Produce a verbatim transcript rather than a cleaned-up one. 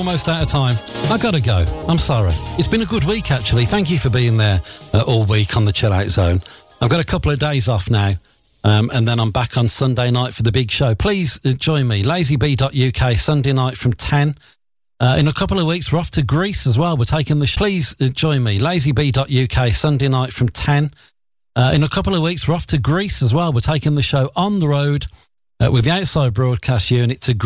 almost out of time. I gotta go. I'm sorry. It's been a good week, actually. Thank you for being there uh, all week on the Chill Out Zone. I've got a couple of days off now, um, and then I'm back on Sunday night for the big show. Please uh, join me. lazy bee dot U K, Sunday night from ten. Uh, in a couple of weeks, we're off to Greece as well. We're taking the... Sh- Please uh, join me. lazy bee dot U K, Sunday night from ten. Uh, in a couple of weeks, we're off to Greece as well. We're taking the show on the road uh, with the Outside Broadcast Unit to Greece.